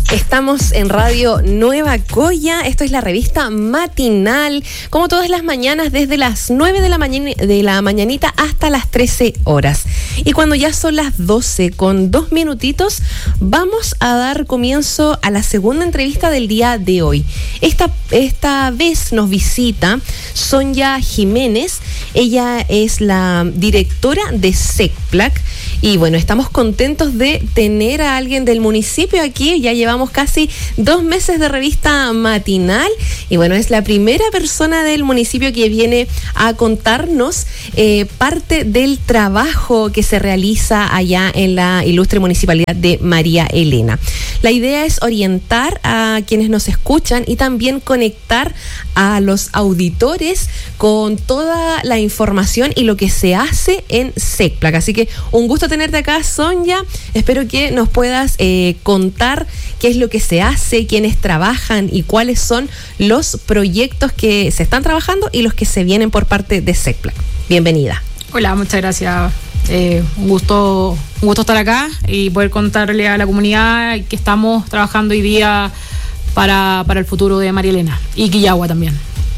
Estamos en Radio Nueva Coya, esto es la revista matinal, como todas las mañanas desde las 9 de la mañanita hasta las 13 horas. Y cuando ya son las 12 con 2 minutitos, vamos a dar comienzo a la segunda entrevista del día de hoy. Esta vez nos visita Sonia Jiménez, ella es la directora de SECPLAC. Y bueno, estamos contentos de tener a alguien del municipio aquí. Ya llevamos casi 2 meses de revista matinal. Y bueno, es la primera persona del municipio que viene a contarnos parte del trabajo que se realiza allá en la ilustre municipalidad de María Elena. La idea es orientar a quienes nos escuchan y también conectar a los auditores con toda la información y lo que se hace en SECPLAC. Así que un gusto tenerte acá, Sonia. Espero que nos puedas contar qué es lo que se hace, quiénes trabajan y cuáles son los proyectos que se están trabajando y los que se vienen por parte de SECPLAC. Bienvenida. Hola, muchas gracias. Un gusto estar acá y poder contarle a la comunidad que estamos trabajando hoy día para el futuro de María Elena y Quillagua también.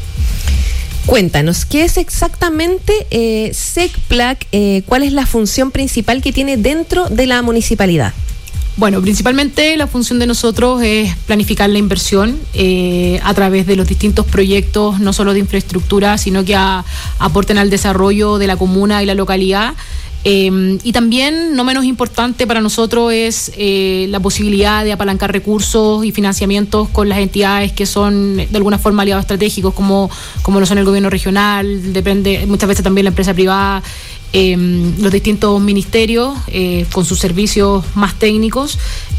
Cuéntanos, ¿qué es exactamente SECPLAC? ¿Cuál es la función principal que tiene dentro de la municipalidad? Bueno, principalmente la función de nosotros es planificar la inversión a través de los distintos proyectos, no solo de infraestructura, sino que aporten al desarrollo de la comuna y la localidad. Y también, no menos importante para nosotros, es la posibilidad de apalancar recursos y financiamientos con las entidades que son de alguna forma aliados estratégicos, como lo son el gobierno regional, depende muchas veces también la empresa privada, los distintos ministerios con sus servicios más técnicos.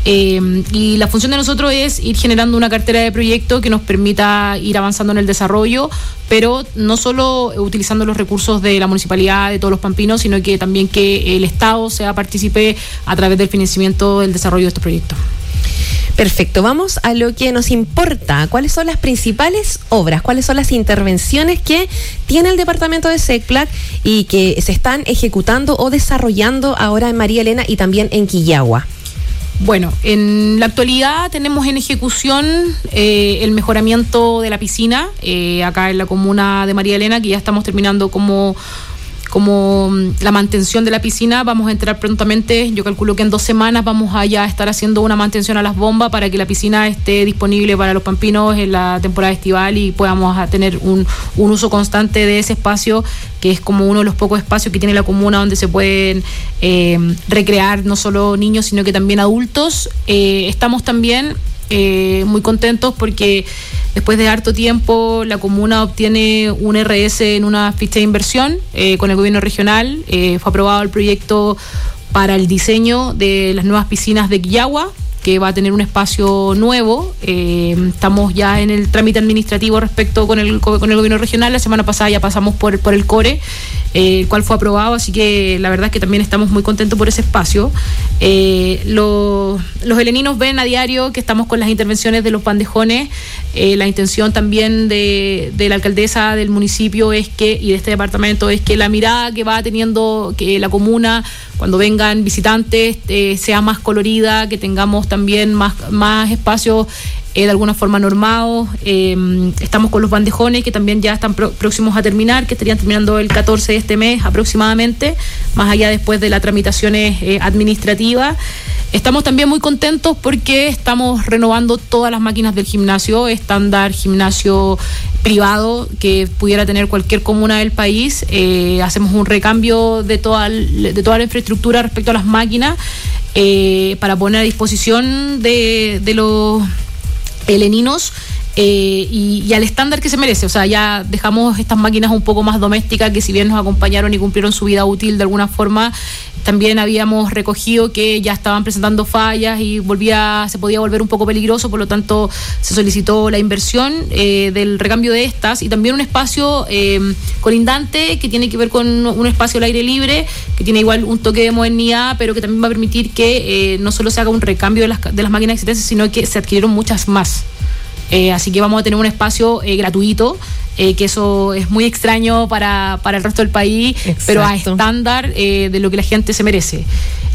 Y la función de nosotros es ir generando una cartera de proyectos que nos permita ir avanzando en el desarrollo, pero no solo utilizando los recursos de la municipalidad, de todos los pampinos, sino que también que el Estado sea partícipe a través del financiamiento del desarrollo de estos proyectos. Perfecto, vamos a lo que nos importa. ¿Cuáles son las principales obras? ¿Cuáles son las intervenciones que tiene el departamento de SECPLAC y que se están ejecutando o desarrollando ahora en María Elena y también en Quillagua? Bueno, en la actualidad tenemos en ejecución el mejoramiento de la piscina acá en la comuna de María Elena, que ya estamos terminando como la mantención de la piscina. Vamos a entrar prontamente, yo calculo que en 2 semanas vamos a ya estar haciendo una mantención a las bombas para que la piscina esté disponible para los pampinos en la temporada estival y podamos tener un uso constante de ese espacio, que es como uno de los pocos espacios que tiene la comuna donde se pueden recrear no solo niños, sino que también adultos. Estamos también muy contentos porque después de harto tiempo la comuna obtiene un RS en una ficha de inversión con el gobierno regional. Fue aprobado el proyecto para el diseño de las nuevas piscinas de Quillagua, que va a tener un espacio nuevo. Estamos ya en el trámite administrativo respecto con el gobierno regional. La semana pasada ya pasamos por el CORE, el cual fue aprobado, así que la verdad es que también estamos muy contentos por ese espacio. Los heleninos ven a diario que estamos con las intervenciones de los bandejones. La intención también de la alcaldesa del municipio y de este departamento es que la mirada que va teniendo que la comuna cuando vengan visitantes sea más colorida, que tengamos también más espacios de alguna forma normados. Estamos con los bandejones que también ya están próximos a terminar, que estarían terminando el 14 de este mes aproximadamente, más allá después de las tramitaciones administrativas. Estamos también muy contentos porque estamos renovando todas las máquinas del gimnasio, estándar gimnasio privado que pudiera tener cualquier comuna del país. Hacemos un recambio de toda la infraestructura respecto a las máquinas para poner a disposición de los heleninos y al estándar que se merece. O sea, ya dejamos estas máquinas un poco más domésticas, que si bien nos acompañaron y cumplieron su vida útil de alguna forma, también habíamos recogido que ya estaban presentando fallas y se podía volver un poco peligroso. Por lo tanto se solicitó la inversión del recambio de estas, y también un espacio colindante que tiene que ver con un espacio al aire libre, que tiene igual un toque de modernidad, pero que también va a permitir que no solo se haga un recambio de las máquinas existentes, sino que se adquirieron muchas más. Así que vamos a tener un espacio gratuito, que eso es muy extraño para el resto del país. Exacto. Pero a estándar de lo que la gente se merece.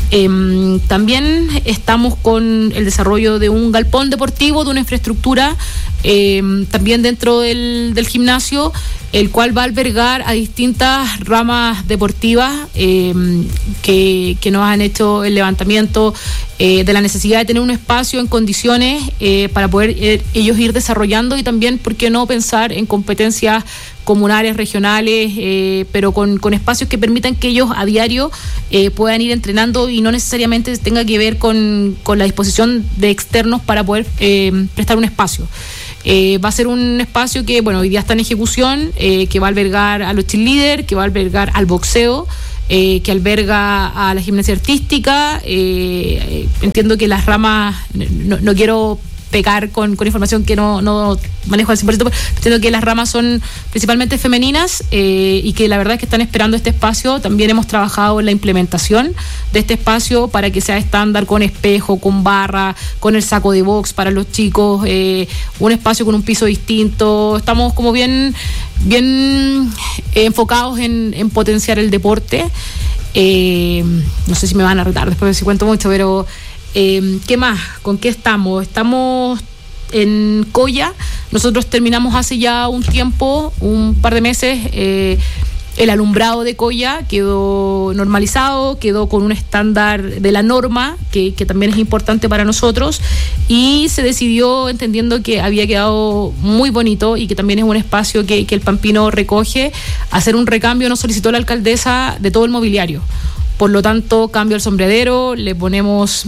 También estamos con el desarrollo de un galpón deportivo, de una infraestructura también dentro del gimnasio, el cual va a albergar a distintas ramas deportivas que nos han hecho el levantamiento de la necesidad de tener un espacio en condiciones para poder ellos ir desarrollando, y también, ¿por qué no pensar en competencias comunales, regionales, pero con espacios que permitan que ellos a diario puedan ir entrenando y no necesariamente tenga que ver con la disposición de externos para poder prestar un espacio. Va a ser un espacio que, bueno, hoy día está en ejecución, que va a albergar a los cheerleaders, que va a albergar al boxeo, que alberga a la gimnasia artística. Entiendo que las ramas, no quiero pecar con información que no manejo al 100%, pero entiendo que las ramas son principalmente femeninas, y que la verdad es que están esperando este espacio. También hemos trabajado en la implementación de este espacio para que sea estándar, con espejo, con barra, con el saco de box para los chicos, un espacio con un piso distinto. Estamos como bien enfocados en potenciar el deporte. No sé si me van a retar después si cuento mucho, pero ¿qué más? ¿Con qué estamos? Estamos en Coya. Nosotros terminamos hace ya un tiempo, un par de meses, el alumbrado de Coya quedó normalizado, quedó con un estándar de la norma, que también es importante para nosotros, y se decidió, entendiendo que había quedado muy bonito y que también es un espacio que el Pampino recoge, hacer un recambio. Nos solicitó la alcaldesa de todo el mobiliario. Por lo tanto, cambio el sombrerero, le ponemos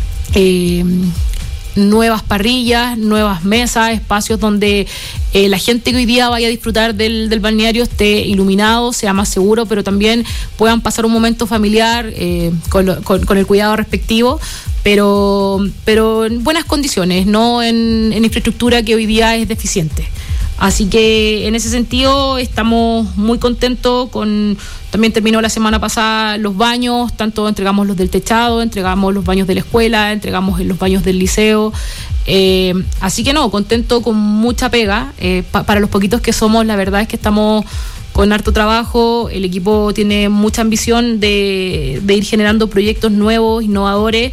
nuevas parrillas, nuevas mesas, espacios donde la gente que hoy día vaya a disfrutar del balneario esté iluminado, sea más seguro, pero también puedan pasar un momento familiar con el cuidado respectivo, pero en buenas condiciones, no en infraestructura que hoy día es deficiente. Así que en ese sentido estamos muy contentos también terminó la semana pasada los baños, tanto entregamos los del techado, entregamos los baños de la escuela, entregamos los baños del liceo. Así que contento, con mucha pega. Para los poquitos que somos, la verdad es que estamos con harto trabajo. El equipo tiene mucha ambición de ir generando proyectos nuevos, innovadores,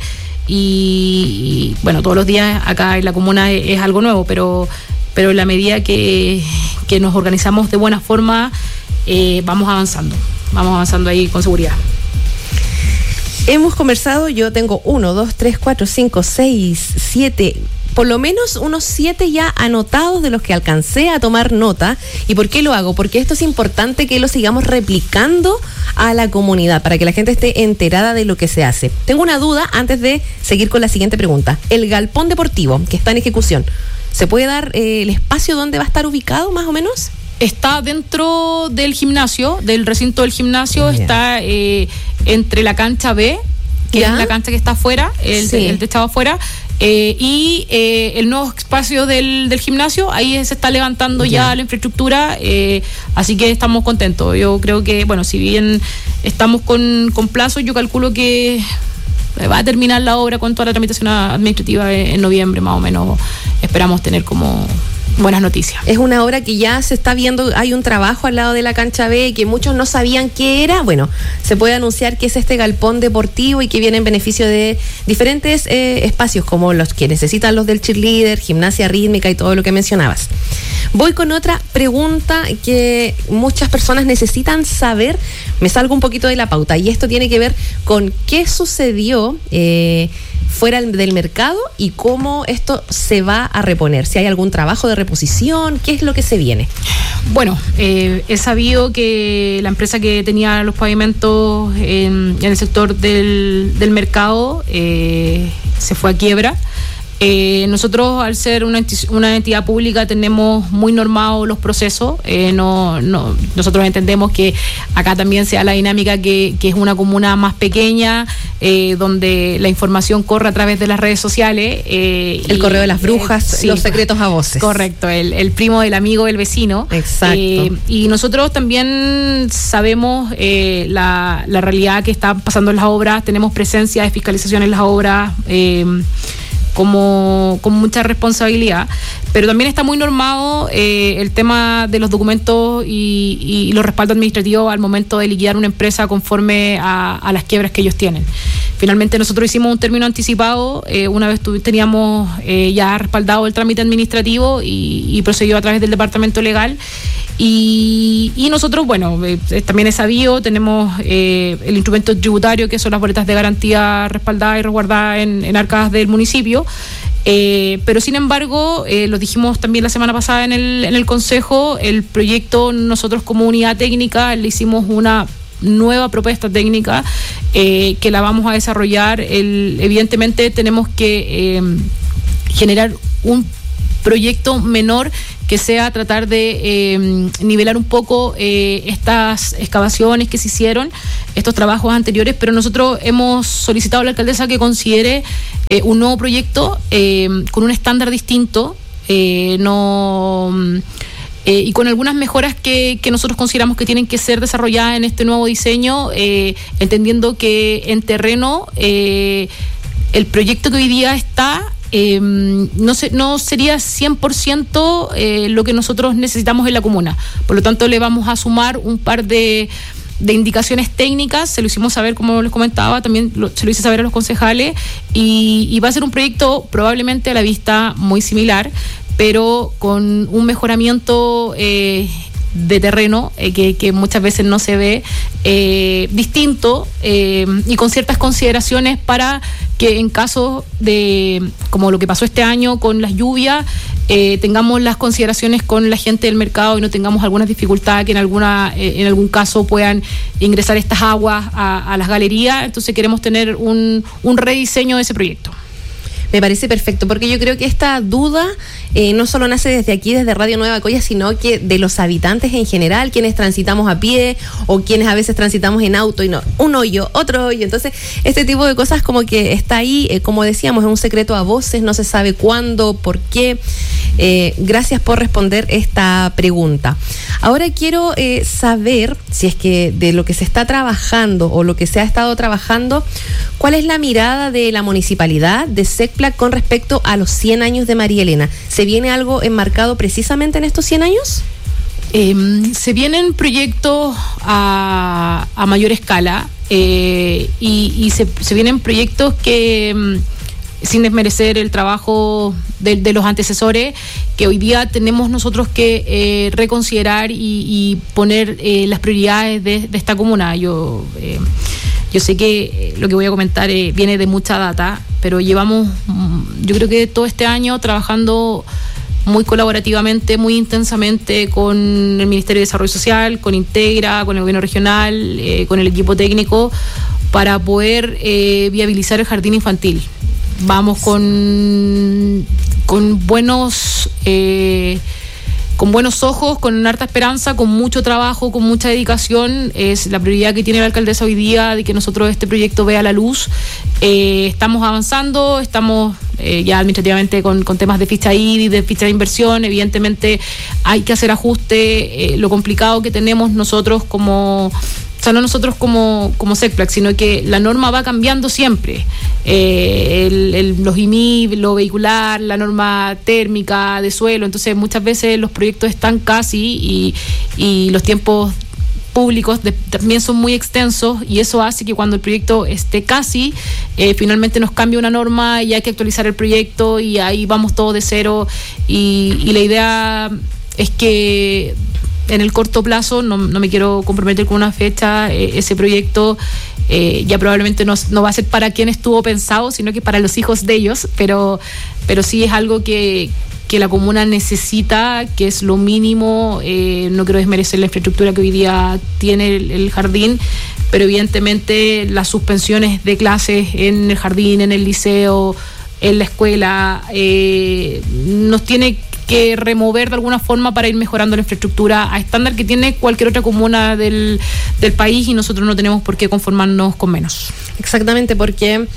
y bueno, todos los días acá en la comuna es algo nuevo, pero en la medida que nos organizamos de buena forma, vamos avanzando ahí con seguridad. Hemos conversado, yo tengo 1, 2, 3, 4, 5, 6, 7, por lo menos unos 7 ya anotados, de los que alcancé a tomar nota. ¿Y por qué lo hago? Porque esto es importante que lo sigamos replicando a la comunidad, para que la gente esté enterada de lo que se hace. Tengo una duda antes de seguir con la siguiente pregunta. El galpón deportivo que está en ejecución, ¿se puede dar el espacio donde va a estar ubicado más o menos? Está dentro del gimnasio, del recinto del gimnasio. Está entre la cancha B, que es la cancha que está afuera, el techado afuera, y el nuevo espacio del gimnasio. Ahí se está levantando ya la infraestructura, así que estamos contentos. Yo creo que, bueno, si bien estamos con plazo, yo calculo que va a terminar la obra con toda la tramitación administrativa en noviembre, más o menos. Esperamos tener como buenas noticias. Es una obra que ya se está viendo, hay un trabajo al lado de la cancha B que muchos no sabían qué era. Bueno, se puede anunciar que es este galpón deportivo y que viene en beneficio de diferentes espacios, como los que necesitan los del cheerleader, gimnasia rítmica y todo lo que mencionabas. Voy con otra pregunta que muchas personas necesitan saber. Me salgo un poquito de la pauta, y esto tiene que ver con qué sucedió fuera del mercado y cómo esto se va a reponer. Si hay algún trabajo de reposición, ¿qué es lo que se viene? Bueno, he sabido que la empresa que tenía los pavimentos en el sector del mercado se fue a quiebra. Nosotros, al ser una entidad pública, tenemos muy normados los procesos. Nosotros entendemos que acá también sea la dinámica que es una comuna más pequeña, donde la información corre a través de las redes sociales. El correo de las brujas, los secretos a voces. Correcto, el primo del amigo del vecino. Exacto. Y nosotros también sabemos la realidad que está pasando en las obras. Tenemos presencia de fiscalización en las obras. con mucha responsabilidad, pero también está muy normado el tema de los documentos y los respaldos administrativos al momento de liquidar una empresa conforme a las quiebras que ellos tienen. Finalmente nosotros hicimos un término anticipado, una vez teníamos ya respaldado el trámite administrativo y procedió a través del departamento legal. Y nosotros, bueno, también es sabido, tenemos el instrumento tributario, que son las boletas de garantía respaldadas y resguardadas en arcas del municipio, pero sin embargo, lo dijimos también la semana pasada en el Consejo, el proyecto, nosotros como unidad técnica le hicimos una nueva propuesta técnica que la vamos a desarrollar. Evidentemente tenemos que generar un proyecto menor que sea tratar de nivelar un poco estas excavaciones que se hicieron, estos trabajos anteriores, pero nosotros hemos solicitado a la alcaldesa que considere un nuevo proyecto con un estándar distinto, y con algunas mejoras que nosotros consideramos que tienen que ser desarrolladas en este nuevo diseño, entendiendo que en terreno el proyecto que hoy día está no sería 100% lo que nosotros necesitamos en la comuna. Por lo tanto, le vamos a sumar un par de indicaciones técnicas. Se lo hicimos saber, como les comentaba, también se lo hice saber a los concejales, y va a ser un proyecto probablemente a la vista muy similar, pero con un mejoramiento de terreno que muchas veces no se ve, distinto, y con ciertas consideraciones para que en caso de, como lo que pasó este año con las lluvias, tengamos las consideraciones con la gente del mercado y no tengamos algunas dificultades que en algún caso puedan ingresar estas aguas a las galerías. Entonces queremos tener un rediseño de ese proyecto. Me parece perfecto, porque yo creo que esta duda no solo nace desde aquí, desde Radio Nueva Coya, sino que de los habitantes en general, quienes transitamos a pie o quienes a veces transitamos en auto y no, un hoyo, otro hoyo. Entonces, este tipo de cosas como que está ahí, como decíamos, es un secreto a voces, no se sabe cuándo, por qué. Gracias por responder esta pregunta. Ahora quiero saber si es que de lo que se está trabajando o lo que se ha estado trabajando, ¿cuál es la mirada de la municipalidad, de SECPLAC, con respecto a los 100 años de María Elena? ¿Se viene algo enmarcado precisamente en estos 100 años? Se vienen proyectos a mayor escala, y se vienen proyectos que, sin desmerecer el trabajo de los antecesores, que hoy día tenemos nosotros que reconsiderar y poner las prioridades de esta comuna. Yo sé que lo que voy a comentar viene de mucha data, pero llevamos, yo creo que todo este año trabajando muy colaborativamente, muy intensamente con el Ministerio de Desarrollo Social, con Integra, con el gobierno regional, con el equipo técnico, para poder viabilizar el jardín infantil. Vamos con buenos ojos, con harta esperanza, con mucho trabajo, con mucha dedicación. Es la prioridad que tiene la alcaldesa hoy día, de que nosotros este proyecto vea la luz. Estamos avanzando, estamos ya administrativamente con temas de ficha IDI, de ficha de inversión. Evidentemente hay que hacer ajuste. Lo complicado que tenemos nosotros como SECPLAC, sino que la norma va cambiando siempre. Los IMIB, lo vehicular, la norma térmica de suelo. Entonces muchas veces los proyectos están casi y los tiempos públicos también son muy extensos, y eso hace que cuando el proyecto esté casi, finalmente nos cambia una norma y hay que actualizar el proyecto, y ahí vamos todos de cero, y la idea es que en el corto plazo, no me quiero comprometer con una fecha, ese proyecto ya probablemente no va a ser para quien estuvo pensado, sino que para los hijos de ellos, pero sí es algo que la comuna necesita, que es lo mínimo. No quiero desmerecer la infraestructura que hoy día tiene el jardín, pero evidentemente las suspensiones de clases en el jardín, en el liceo, en la escuela, nos tiene que remover de alguna forma para ir mejorando la infraestructura a estándar que tiene cualquier otra comuna del país, y nosotros no tenemos por qué conformarnos con menos. Exactamente, porque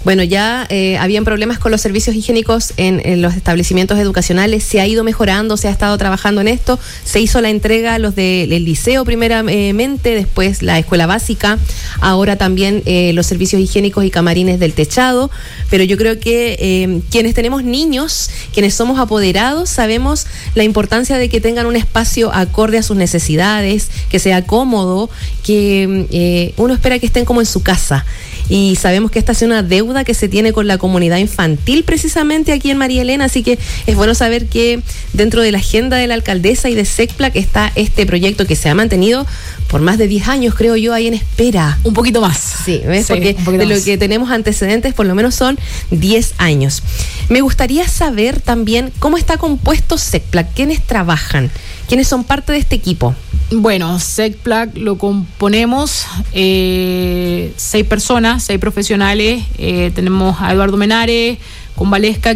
Bueno, ya habían problemas con los servicios higiénicos en los establecimientos educacionales, se ha ido mejorando, se ha estado trabajando en esto, se hizo la entrega a los del liceo primeramente, después la escuela básica, ahora también los servicios higiénicos y camarines del techado, pero yo creo que quienes tenemos niños, quienes somos apoderados, sabemos la importancia de que tengan un espacio acorde a sus necesidades, que sea cómodo, que uno espera que estén como en su casa. Y sabemos que esta es una deuda que se tiene con la comunidad infantil precisamente aquí en María Elena, así que es bueno saber que dentro de la agenda de la alcaldesa y de SECPLAC está este proyecto que se ha mantenido por más de 10 años, creo yo, ahí en espera. Un poquito más. Sí, ¿ves? Sí, porque de lo que tenemos antecedentes por lo menos son 10 años. Me gustaría saber también cómo está compuesto SECPLAC, quiénes trabajan, quiénes son parte de este equipo. Bueno, SECPLAC lo componemos 6 personas, 6 profesionales. Tenemos a Eduardo Menares, con Valesca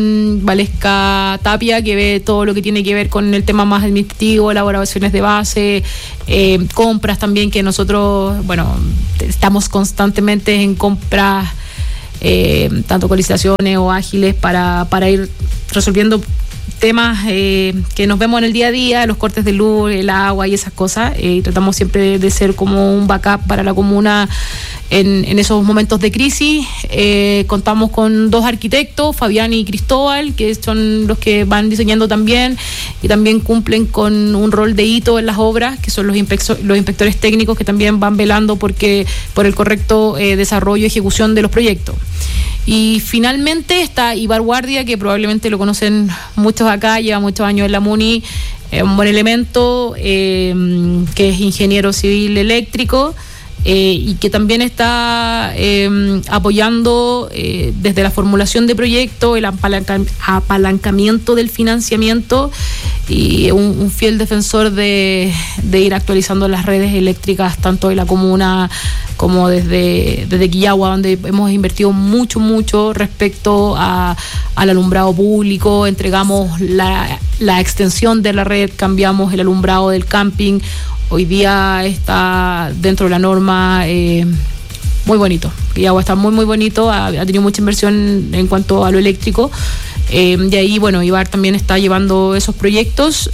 Tapia, que ve todo lo que tiene que ver con el tema más administrativo, elaboraciones de base, compras también, que nosotros, bueno, estamos constantemente en compras, tanto con licitaciones o ágiles para ir resolviendo temas que nos vemos en el día a día, los cortes de luz, el agua y esas cosas. Tratamos siempre de ser como un backup para la comuna en esos momentos de crisis. Contamos con 2 arquitectos, Fabián y Cristóbal, que son los que van diseñando también y también cumplen con un rol de hito en las obras, que son los inspectores técnicos, que también van velando por el correcto desarrollo y ejecución de los proyectos. Y finalmente está Ibar Guardia, que probablemente lo conocen muchos acá, lleva muchos años en la MUNI, un buen elemento, que es ingeniero civil eléctrico, y que también está apoyando desde la formulación de proyectos, el apalancamiento del financiamiento, y un fiel defensor de ir actualizando las redes eléctricas tanto de la comuna como desde Quillagua, donde hemos invertido mucho respecto al alumbrado público. Entregamos la extensión de la red, cambiamos el alumbrado del camping. Hoy día está dentro de la norma, muy bonito. Quillagua está muy bonito, ha tenido mucha inversión en cuanto a lo eléctrico. Y ahí, bueno, Ibar también está llevando esos proyectos.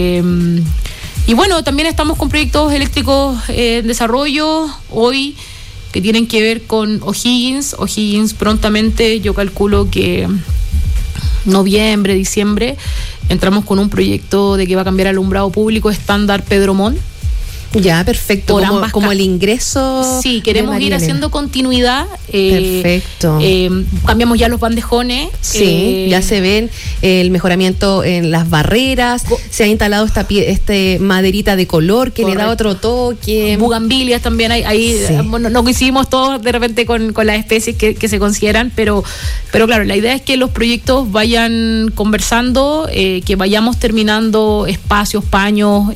Y bueno, también estamos con proyectos eléctricos en desarrollo hoy que tienen que ver con O'Higgins. O'Higgins prontamente, yo calculo que noviembre, diciembre, entramos con un proyecto de que va a cambiar alumbrado público estándar Pedro Montt. Ya, perfecto, como el ingreso. Sí, queremos ir haciendo continuidad. Perfecto. Cambiamos ya los bandejones. Sí, ya se ven el mejoramiento en las barreras, se ha instalado esta maderita de color que correcto, le da otro toque. Bugambilias también, ahí sí. No coincidimos todos de repente con las especies que se consideran, pero claro, la idea es que los proyectos vayan conversando, que vayamos terminando espacios, paños,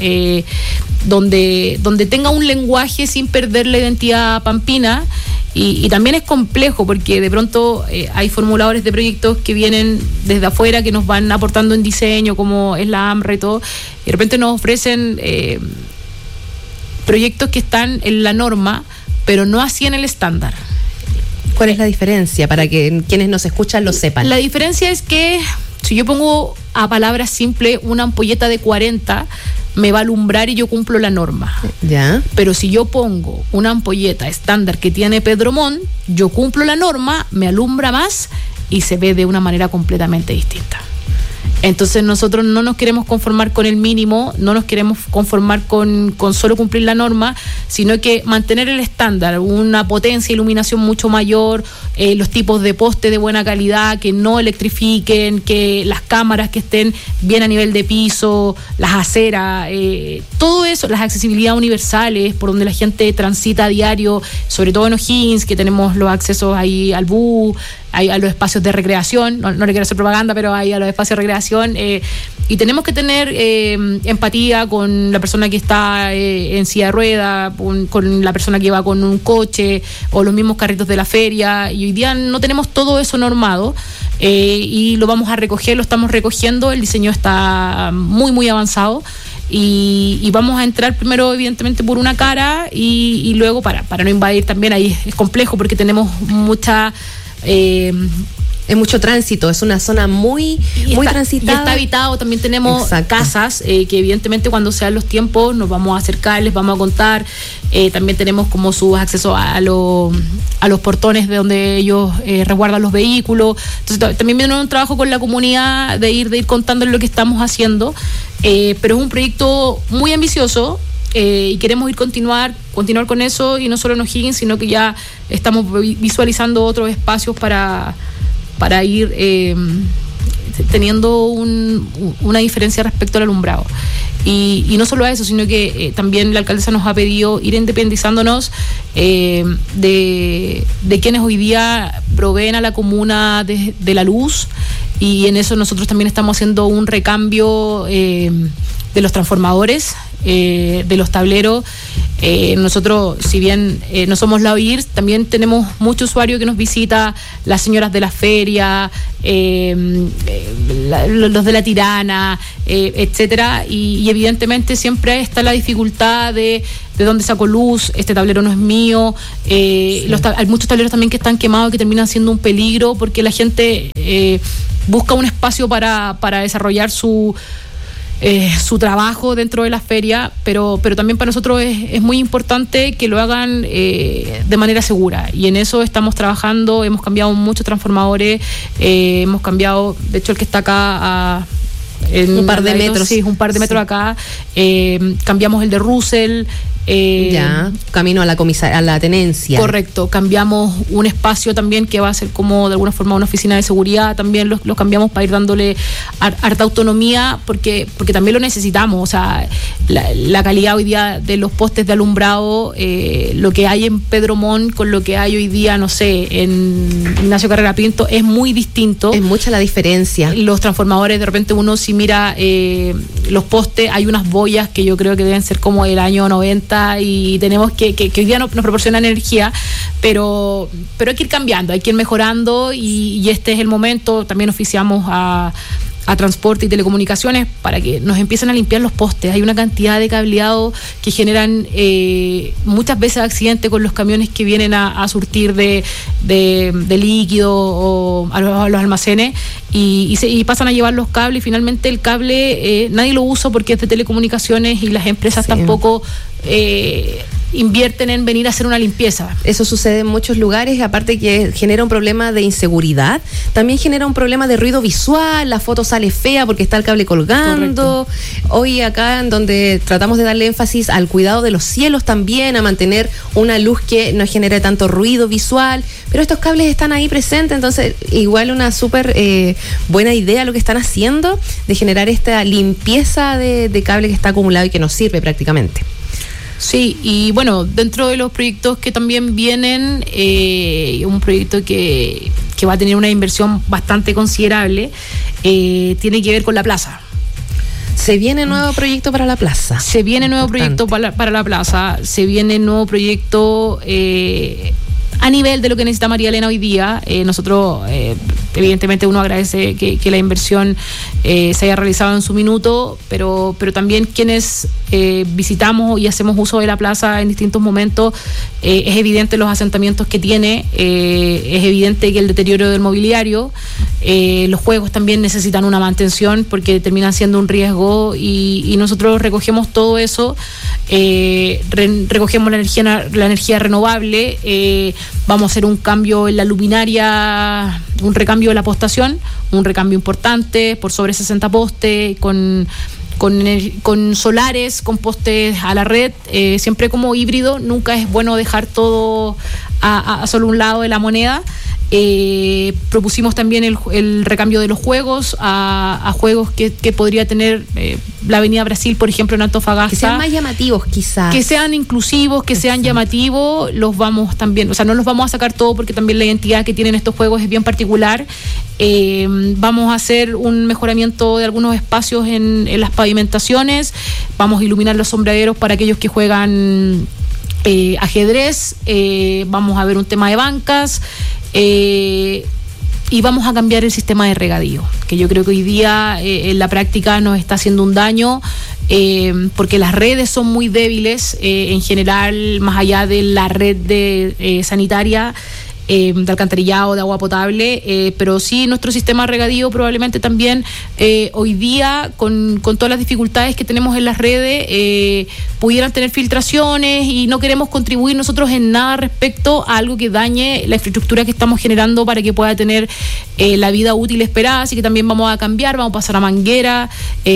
donde tenga un lenguaje sin perder la identidad pampina. Y también es complejo porque de pronto hay formuladores de proyectos que vienen desde afuera, que nos van aportando en diseño, como es la AMRA y todo, y de repente nos ofrecen proyectos que están en la norma, pero no así en el estándar. ¿Cuál es la diferencia? Para que quienes nos escuchan lo sepan. La diferencia es que si yo pongo a palabras simples una ampolleta de 40, me va a alumbrar y yo cumplo la norma. Ya. Pero si yo pongo una ampolleta estándar que tiene Pedro Montt, yo cumplo la norma, me alumbra más y se ve de una manera completamente distinta. Entonces nosotros no nos queremos conformar con el mínimo, no nos queremos conformar con solo cumplir la norma, sino que mantener el estándar, una potencia de iluminación mucho mayor, los tipos de poste de buena calidad, que no electrifiquen, que las cámaras que estén bien a nivel de piso, las aceras, todo eso, las accesibilidades universales, por donde la gente transita a diario, sobre todo en O'Higgins, que tenemos los accesos ahí al bus, a los espacios de recreación, no le quiero hacer propaganda, pero ahí a los espacios de recreación, y tenemos que tener empatía con la persona que está en silla de rueda, con la persona que va con un coche, o los mismos carritos de la feria, y hoy día no tenemos todo eso normado, y lo vamos a recoger, lo estamos recogiendo, el diseño está muy avanzado, y vamos a entrar primero evidentemente por una cara, y luego para no invadir también, ahí es complejo porque tenemos Es mucho tránsito, es una zona muy transitada. Y está habitado, también tenemos casas, que evidentemente cuando sean los tiempos nos vamos a acercar, les vamos a contar. También tenemos como su acceso a los portones de donde ellos resguardan los vehículos. Entonces también viene un trabajo con la comunidad de ir contando lo que estamos haciendo. Pero es un proyecto muy ambicioso. Y queremos continuar con eso, y no solo en O'Higgins, sino que ya estamos visualizando otros espacios para ir teniendo una diferencia respecto al alumbrado. Y no solo a eso, sino que también la alcaldesa nos ha pedido ir independizándonos de quienes hoy día proveen a la comuna de la luz, y en eso nosotros también estamos haciendo un recambio de los transformadores, de los tableros. Nosotros, si bien no somos la OIR, también tenemos mucho usuario que nos visita, las señoras de la feria, los de la Tirana, etcétera, y evidentemente siempre está la dificultad de dónde saco luz, este tablero no es mío. Hay muchos tableros también que están quemados, que terminan siendo un peligro porque la gente busca un espacio para desarrollar su trabajo dentro de la feria, pero también para nosotros es muy importante que lo hagan de manera segura, y en eso estamos trabajando. Hemos cambiado muchos transformadores, hemos cambiado, de hecho el que está acá un par de metros. Sí, un par de metros acá. Cambiamos el de Russell. Camino a la tenencia. Correcto, cambiamos un espacio también que va a ser como de alguna forma una oficina de seguridad, también lo cambiamos para ir dándole harta autonomía, porque también lo necesitamos. O sea, la calidad hoy día de los postes de alumbrado, lo que hay en Pedro Montt con lo que hay hoy día, no sé, en Ignacio Carrera Pinto, es muy distinto. Es mucha la diferencia. Los transformadores, de repente uno si mira los postes, hay unas boyas que yo creo que deben ser como del año 90, y tenemos que hoy día nos proporciona energía, pero hay que ir cambiando, hay que ir mejorando, y este es el momento. También oficiamos a Transporte y Telecomunicaciones para que nos empiecen a limpiar los postes. Hay una cantidad de cableado que generan muchas veces accidentes con los camiones que vienen a surtir de líquido o a los almacenes, y pasan a llevar los cables, y finalmente el cable nadie lo usa porque es de telecomunicaciones, y las empresas tampoco invierten en venir a hacer una limpieza. Eso sucede en muchos lugares, aparte que genera un problema de inseguridad, también genera un problema de ruido visual, la foto sale fea porque está el cable colgando. Correcto. Hoy acá, en donde tratamos de darle énfasis al cuidado de los cielos también, a mantener una luz que no genere tanto ruido visual, pero estos cables están ahí presentes, entonces igual una súper buena idea lo que están haciendo, de generar esta limpieza de cable que está acumulado y que nos sirve prácticamente. Sí, y bueno, dentro de los proyectos que también vienen, un proyecto que va a tener una inversión bastante considerable, tiene que ver con la plaza. ¿Se viene nuevo proyecto para la plaza? Se viene nuevo proyecto para la plaza, se viene nuevo proyecto a nivel de lo que necesita María Elena hoy día. Nosotros, evidentemente, uno agradece que la inversión se haya realizado en su minuto, pero también quienes visitamos y hacemos uso de la plaza en distintos momentos, es evidente los asentamientos que tiene, es evidente que el deterioro del mobiliario, los juegos también necesitan una mantención porque terminan siendo un riesgo, y nosotros recogemos todo eso, recogemos la energía renovable. Vamos a hacer un cambio en la luminaria, un recambio de la postación, un recambio importante por sobre 60 postes, con solares, con postes a la red, siempre como híbrido. Nunca es bueno dejar todo a solo un lado de la moneda. Propusimos también el recambio de los juegos a juegos que podría tener la Avenida Brasil, por ejemplo, en Antofagasta. Que sean más llamativos, quizás. Que sean inclusivos, que sean llamativos. Los vamos también, o sea, no los vamos a sacar todo porque también la identidad que tienen estos juegos es bien particular. Vamos a hacer un mejoramiento de algunos espacios en las pavimentaciones. Vamos a iluminar los sombreros para aquellos que juegan ajedrez. Vamos a ver un tema de bancas. Y vamos a cambiar el sistema de regadío, que yo creo que hoy día en la práctica nos está haciendo un daño, porque las redes son muy débiles en general, más allá de la red sanitaria. de alcantarillado, de agua potable, pero sí nuestro sistema regadío probablemente también hoy día con todas las dificultades que tenemos en las redes pudieran tener filtraciones, y no queremos contribuir nosotros en nada respecto a algo que dañe la infraestructura que estamos generando para que pueda tener la vida útil esperada. Así que también vamos a cambiar, vamos a pasar a manguera.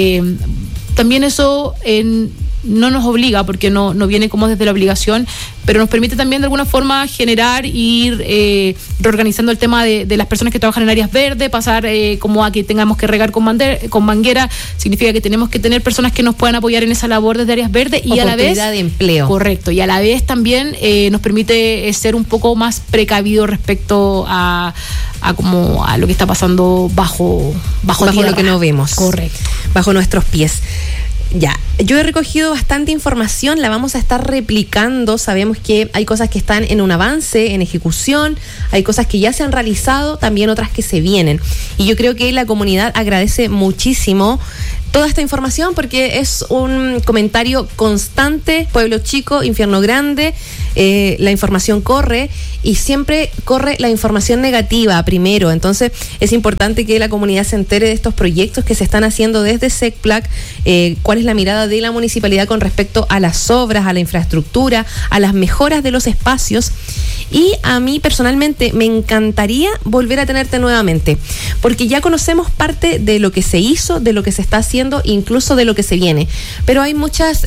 También eso no nos obliga, porque no viene como desde la obligación, pero nos permite también de alguna forma generar, ir reorganizando el tema de las personas que trabajan en áreas verdes, pasar como a que tengamos que regar con manguera. Significa que tenemos que tener personas que nos puedan apoyar en esa labor desde áreas verdes, y a la vez oportunidad de empleo. Correcto, y a la vez también nos permite ser un poco más precavido respecto a lo que está pasando bajo tierra. Lo que no vemos. Correcto. Bajo nuestros pies. Ya, yo he recogido bastante información, la vamos a estar replicando. Sabemos que hay cosas que están en un avance, en ejecución, hay cosas que ya se han realizado, también otras que se vienen. Y yo creo que la comunidad agradece muchísimo toda esta información, porque es un comentario constante. Pueblo chico, infierno grande, la información corre, y siempre corre la información negativa primero. Entonces es importante que la comunidad se entere de estos proyectos que se están haciendo desde SECPLAC, cuál es la mirada de la municipalidad con respecto a las obras, a la infraestructura, a las mejoras de los espacios. Y a mí personalmente me encantaría volver a tenerte nuevamente, porque ya conocemos parte de lo que se hizo, de lo que se está haciendo, incluso de lo que se viene. Pero hay muchas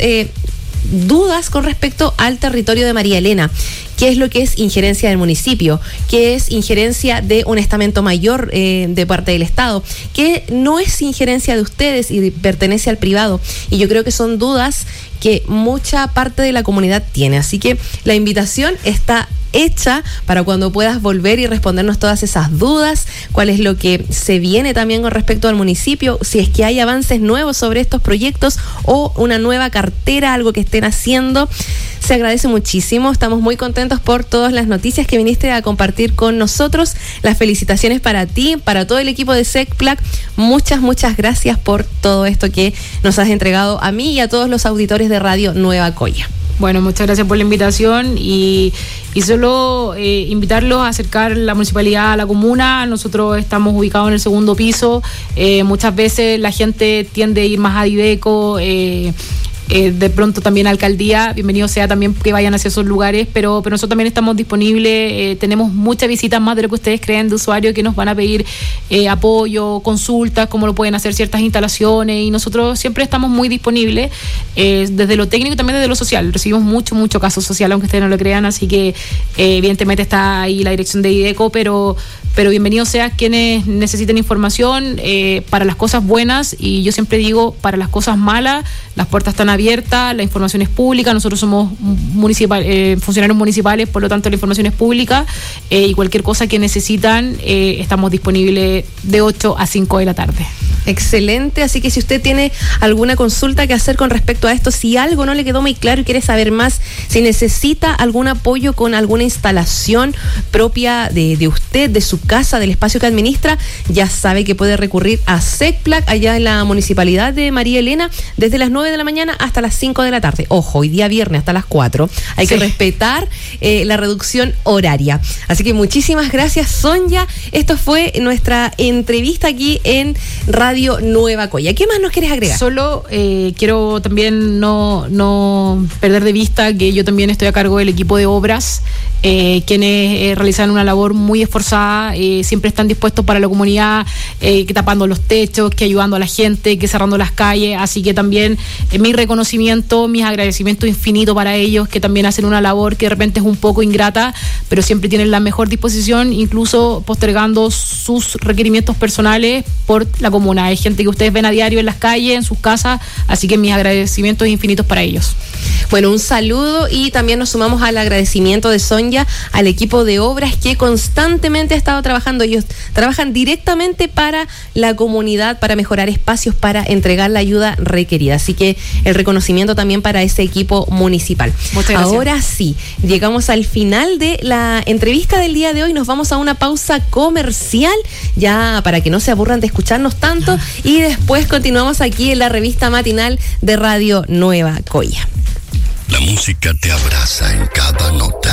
dudas con respecto al territorio de María Elena. ¿Qué es lo que es injerencia del municipio? ¿Qué es injerencia de un estamento mayor de parte del Estado? ¿Qué no es injerencia de ustedes y pertenece al privado? Y yo creo que son dudas que mucha parte de la comunidad tiene. Así que la invitación está hecha para cuando puedas volver y respondernos todas esas dudas, cuál es lo que se viene también con respecto al municipio, si es que hay avances nuevos sobre estos proyectos o una nueva cartera, algo que estén haciendo. Se agradece muchísimo, estamos muy contentos por todas las noticias que viniste a compartir con nosotros. Las felicitaciones para ti, para todo el equipo de SECPLAC. Muchas gracias por todo esto que nos has entregado a mí y a todos los auditores de Radio Nueva Coya. Bueno, muchas gracias por la invitación, y solo invitarlos a acercar la municipalidad a la comuna. Nosotros estamos ubicados en el segundo piso. Muchas veces la gente tiende a ir más a Dideco, de pronto también a alcaldía. Bienvenido sea también que vayan hacia esos lugares, pero nosotros también estamos disponibles. Tenemos muchas visitas, más de lo que ustedes creen, de usuarios que nos van a pedir apoyo, consultas, cómo lo pueden hacer ciertas instalaciones, y nosotros siempre estamos muy disponibles, desde lo técnico y también desde lo social. Recibimos mucho caso social, aunque ustedes no lo crean, así que evidentemente está ahí la dirección de IDECO, pero bienvenidos sean quienes necesiten información para las cosas buenas, y yo siempre digo, para las cosas malas, las puertas están abiertas, la información es pública. Nosotros somos funcionarios municipales, por lo tanto la información es pública, y cualquier cosa que necesitan, estamos disponibles de 8 a 5 de la tarde. Excelente, así que si usted tiene alguna consulta que hacer con respecto a esto, si algo no le quedó muy claro y quiere saber más, si necesita algún apoyo con alguna instalación propia de usted, de su casa, del espacio que administra, ya sabe que puede recurrir a SECPLAC allá en la municipalidad de María Elena, desde las 9 de la mañana hasta las 5 de la tarde. Ojo, hoy día viernes hasta las 4. Hay que respetar la reducción horaria. Así que muchísimas gracias, Sonia. Esto fue nuestra entrevista aquí en Radio Nueva Coya. ¿Qué más nos quieres agregar? Solo quiero también no perder de vista que yo también estoy a cargo del equipo de obras, quienes realizan una labor muy esforzada, siempre están dispuestos para la comunidad, que tapando los techos, que ayudando a la gente, que cerrando las calles. Así que también mi reconocimiento, mis agradecimientos infinitos para ellos, que también hacen una labor que de repente es un poco ingrata, pero siempre tienen la mejor disposición, incluso postergando sus requerimientos personales por la comuna. Hay gente que ustedes ven a diario en las calles, en sus casas, así que mis agradecimientos infinitos para ellos. Bueno, un saludo, y también nos sumamos al agradecimiento de Sonia al equipo de obras que constantemente ha estado trabajando. Ellos trabajan directamente para la comunidad, para mejorar espacios, para entregar la ayuda requerida. Así que el reconocimiento también para ese equipo municipal. Muchas gracias. Ahora sí, llegamos al final de la entrevista del día de hoy. Nos vamos a una pausa comercial, ya para que no se aburran de escucharnos tanto, y después continuamos aquí en la revista matinal de Radio Nueva Coya. La música te abraza en cada nota.